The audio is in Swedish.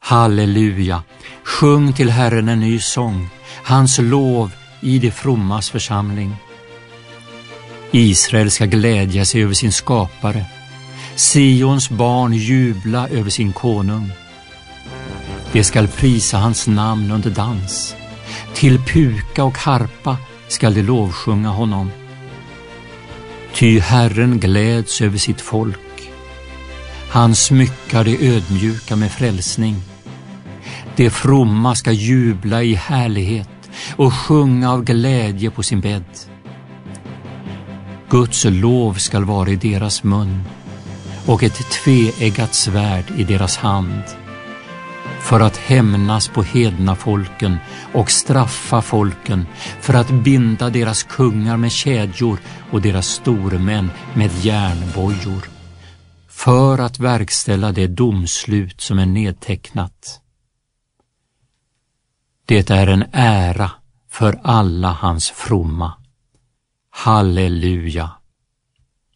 Halleluja, sjung till Herren en ny sång, hans lov i det frommas församling. Israel ska glädja sig över sin skapare, Sions barn jubla över sin konung. De skall prisa hans namn under dans, till puka och harpa skall de lovsjunga honom. Ty Herren gläds över sitt folk, han smyckar de ödmjuka med frälsning. De fromma ska jubla i härlighet och sjunga av glädje på sin bädd. Guds lov skall vara i deras mun och ett tveeggat svärd i deras hand, för att hämnas på hedna folken och straffa folken, för att binda deras kungar med kedjor och deras stormän med järnbojor, för att verkställa det domslut som är nedtecknat. Det är en ära för alla hans fromma. Halleluja.